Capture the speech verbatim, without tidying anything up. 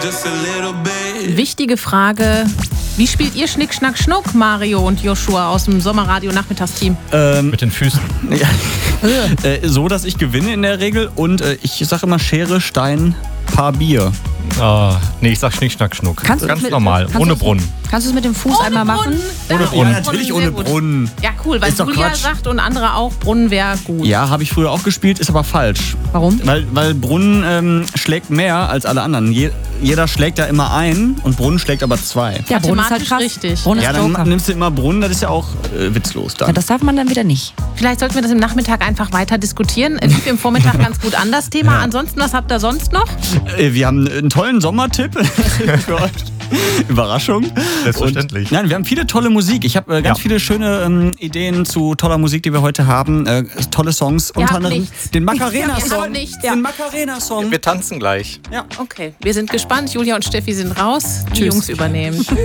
Wichtige Frage. Wie spielt ihr Schnick, Schnack, Schnuck, Mario und Joshua aus dem Sommerradio-Nachmittagsteam? Ähm, Mit den Füßen. Ja. äh, so, dass ich gewinne in der Regel und äh, ich sage immer Schere, Stein, Paar Bier. Oh, nee, ich sag Schnick, Schnack, Schnuck. Kannst du Ganz mit- normal, kannst ohne du- Brunnen. Kannst du es mit dem Fuß Ohne einmal Brunnen. machen? Da, Ohne Brunnen. Ja, natürlich sehr ohne gut. Brunnen. Ja, cool, weil Ist doch Julia Quatsch. sagt und andere auch, Brunnen wäre gut. Ja, habe ich früher auch gespielt, ist aber falsch. Warum? Weil, weil Brunnen ähm, schlägt mehr als alle anderen. Je, jeder schlägt ja immer ein und Brunnen schlägt aber zwei. Ja, Brunnen ist halt Mathematisch krass. richtig. Brunnen ist Ja, dann Joker. nimmst du immer Brunnen, das ist ja auch äh, witzlos dann. Ja, das darf man dann wieder nicht. Vielleicht sollten wir das im Nachmittag einfach weiter diskutieren. Es lief im Vormittag ganz gut an, das Thema. Ansonsten, was habt ihr sonst noch? Äh, Wir haben einen tollen Sommertipp für euch. Überraschung. Selbstverständlich. Und, nein, wir haben viele tolle Musik. Ich habe äh, ganz Ja. viele schöne ähm, Ideen zu toller Musik, die wir heute haben. Äh, tolle Songs. Ihr Unter habt anderem nichts. den Ihr Macarena-Song. habt nichts. Den Macarena-Song. Wir tanzen gleich. Ja. Okay, wir sind gespannt. Julia und Steffi sind raus. Die Tschüss. Jungs übernehmen.